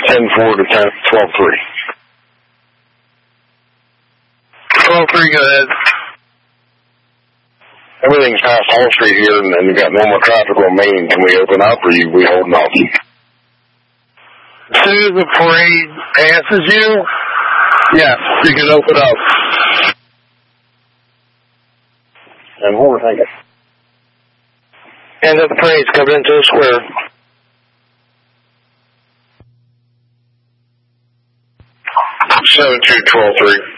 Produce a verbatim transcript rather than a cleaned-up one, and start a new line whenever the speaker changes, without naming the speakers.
ten four to twelve three.
twelve three, go ahead.
Everything's past Hall Street here, and then we got no more traffic on Main. Can we open up, or are we holding off?
As soon as the parade passes you, yes, you can open up.
And what we're thinking?
And then the parade's coming into the square.
seven two twelve three.